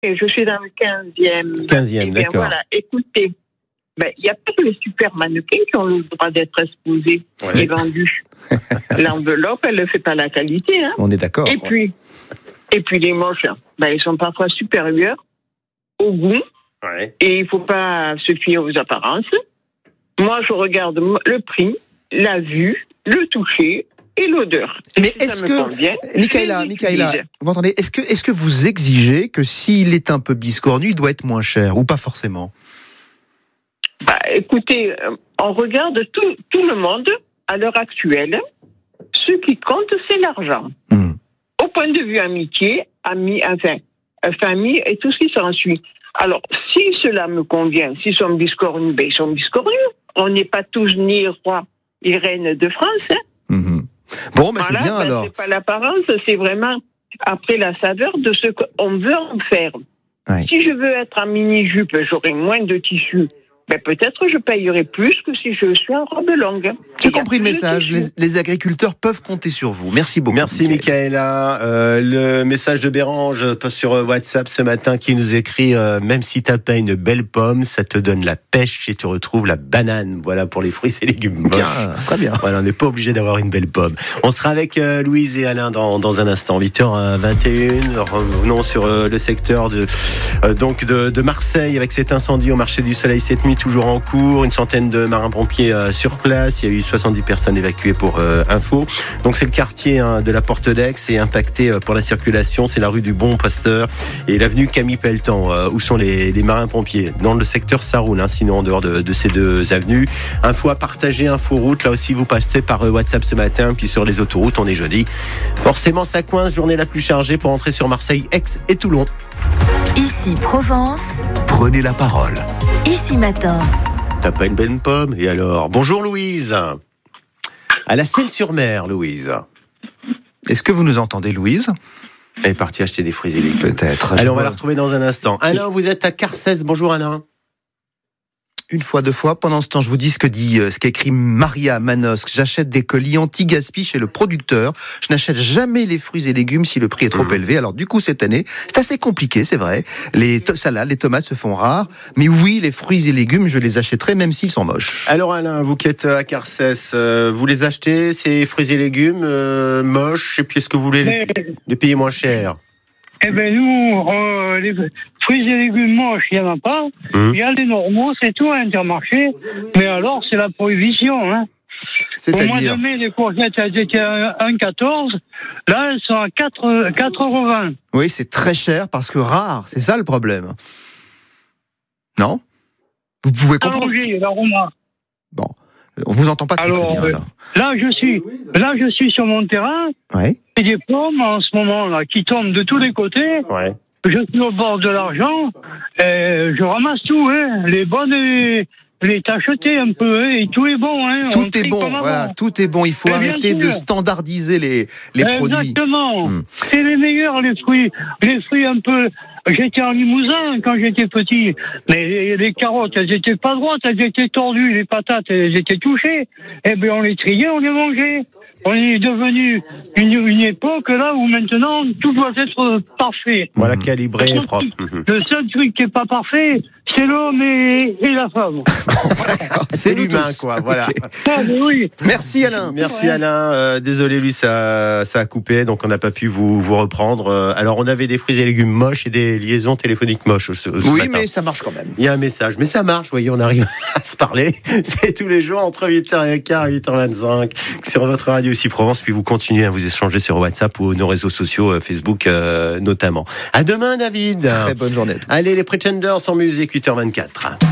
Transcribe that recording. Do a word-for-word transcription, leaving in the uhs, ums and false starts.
Et je suis dans le quinzième. quinzième, eh bien, d'accord. Voilà, écoutez, il ben, n'y a pas que les super mannequins qui ont le droit d'être exposés ouais. et vendus. L'enveloppe, elle ne fait pas la qualité. Hein. On est d'accord. Et, ouais. puis, et puis les moches, ben, ils sont parfois supérieurs au goût. Ouais. Et il ne faut pas se fier aux apparences. Moi, je regarde le prix, la vue, le toucher et l'odeur. Et Mais si est-ce ça me que, convient, Michaela, Michaela, vous entendez, est-ce que, est-ce que vous exigez que s'il est un peu biscornu, il doit être moins cher ou pas forcément? Bah, écoutez, on regarde tout, tout le monde à l'heure actuelle. Ce qui compte, c'est l'argent. Mmh. Au point de vue amitié, ami, enfin, famille et tout ce qui s'ensuit. Alors, si cela me convient, s'ils sont biscornus, ben ils sont biscornus. On n'est pas tous ni rois et reines de France. Hein. Mmh. Bon, mais voilà, c'est bien ben, alors. C'est pas l'apparence, c'est vraiment après la saveur de ce qu'on veut en faire. Ouais. Si je veux être en mini-jupe, j'aurai moins de tissu. Ben peut-être je payerai plus que si je suis en robe longue. J'ai compris le message. Les, les agriculteurs peuvent compter sur vous. Merci beaucoup. Merci Michaela. Euh, le message de Bérange sur WhatsApp ce matin qui nous écrit euh, même si t'as pas une belle pomme, ça te donne la pêche et tu retrouves la banane. Voilà pour les fruits et légumes. Bien, très bien. Voilà, on n'est pas obligé d'avoir une belle pomme. On sera avec euh, Louise et Alain dans, dans un instant. huit heures vingt et une. Revenons sur euh, le secteur de euh, donc de, de Marseille avec cet incendie au marché du Soleil cette nuit. Toujours en cours, une centaine de marins-pompiers euh, sur place. Il y a eu soixante-dix personnes évacuées pour euh, info. Donc c'est le quartier hein, de la Porte d'Aix et impacté euh, pour la circulation. C'est la rue du Bon Pasteur et l'avenue Camille Pelletan euh, où sont les, les marins-pompiers. Dans le secteur ça roule, hein, sinon en dehors de, de ces deux avenues. Info à partager, info route. Là aussi vous passez par euh, WhatsApp ce matin. Puis sur les autoroutes, on est jeudi. Forcément ça coince, journée la plus chargée pour entrer sur Marseille, Aix et Toulon. Ici Provence. Prenez la parole. Ici Matin. T'as pas une belle pomme? Et alors? Bonjour Louise. À la Seine-sur-Mer, Louise. Est-ce que vous nous entendez, Louise? Elle est partie acheter des fruits et légumes. Peut-être. Allez, on va la retrouver dans un instant. Alain, vous êtes à Carcès. Bonjour Alain. Une fois, deux fois. Pendant ce temps, je vous dis ce que dit, ce qu'écrit Maria Manosque. J'achète des colis anti-gaspi chez le producteur. Je n'achète jamais les fruits et légumes si le prix est trop mmh. élevé. Alors, du coup, cette année, c'est assez compliqué, c'est vrai. Les to- salades, les tomates se font rares. Mais oui, les fruits et légumes, je les achèterai même s'ils sont moches. Alors, Alain, vous qui êtes à Carcès, euh, vous les achetez, ces fruits et légumes euh, moches, et puis est-ce que vous voulez les, les payer moins cher? Eh ben nous, euh, les fruits et légumes moches, il n'y en a pas. Il mmh. y a les normaux, c'est tout, à Intermarché. Mais alors, c'est la prohibition. Hein. C'est-à-dire... Au mois de mai, les courgettes, elles étaient à un virgule quatorze. Là, elles sont à quatre euros vingt. Oui, c'est très cher parce que rare. C'est ça le problème. Non? Vous pouvez comprendre. Allongé, l'aroma. Bon. On vous entend pas très, alors, très bien, là. Là, je suis, là, je suis sur mon terrain. Ouais. Il y a des pommes en ce moment là qui tombent de tous les côtés. Ouais. Je suis au bord de l'argent. Et je ramasse tout, hein. Les bonnes et les tacheter un peu, hein. Et tout est bon, hein. Tout On est bon, voilà. Tout est bon. Il faut et arrêter de standardiser les les Exactement. produits. Exactement. Hum. C'est les meilleurs les fruits, les fruits un peu. J'étais en Limousin quand j'étais petit, mais les carottes, elles étaient pas droites, elles étaient tordues, les patates, elles étaient touchées. Eh bien, on les triait, on les mangeait. On est devenu une, une époque là où maintenant tout doit être parfait. Voilà, calibré et propre. Le seul truc qui est pas parfait, c'est l'homme et, et la femme. C'est l'humain, quoi. Voilà. Ah, oui. Merci Alain. Merci ouais. Alain. Euh, désolé, lui, ça, ça a coupé, donc on n'a pas pu vous, vous reprendre. Euh, alors, on avait des fruits et légumes moches et des liaisons téléphoniques moches. Ce, ce oui, matin. Mais ça marche quand même. Il y a un message, mais ça marche. Voyez, on arrive à se parler. C'est tous les jours entre huit heures quinze et huit heures vingt-cinq sur votre radio aussi Provence. Puis vous continuez à vous échanger sur WhatsApp ou nos réseaux sociaux, Facebook euh, notamment. À demain, David. Très bonne journée à tous. Allez, les Pretenders en musique, huit heures vingt-quatre.